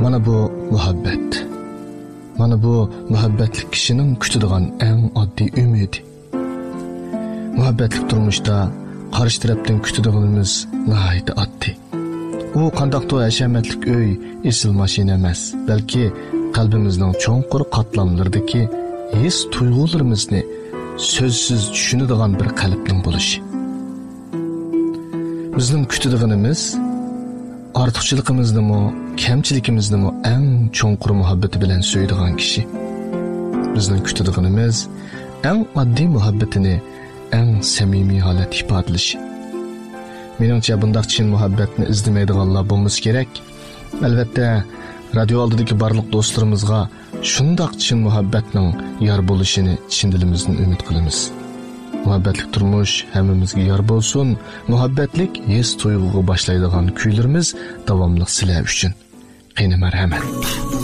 Mana bu muhabbet. Mana bu muhabbetlik kişinin kütüdüğün en addi ümidi. Muhabbetlik turmuşda karşı taraftan kütüdüğümüz nahaydı addi. O qandaqdı həşəmətlik öy, esil maşin emas, belki qalbimizning cho'nqur qatlamlaridagi his tuyg'ularimizni so'zsiz tushunadigan bir qalbning bo'lishi. Bizning kutadiganimiz ortiqchiliqimiznimi, kamchiligimiznimi eng cho'nqur muhabbati bilan so'yadigan kishi. Bizning kutadiganimiz eng oddiy muhabbatini eng samimiy holatda ifodalashi. Meningcha bundaq chin muhabbatni izlamaydiganlar bo'lmasa kerak. Albatta, radio oldidagi barliq do'stlarimizga shundaq chin muhabbatning yor bo'lishini chin dilimizdan umid qilamiz. Muhabbatlik turmush hammamizga yor bo'lsin. Muhabbatlik his tuyg'uga boshlaydigan kuylarimiz davomli sizlar uchun. Qani marhamat.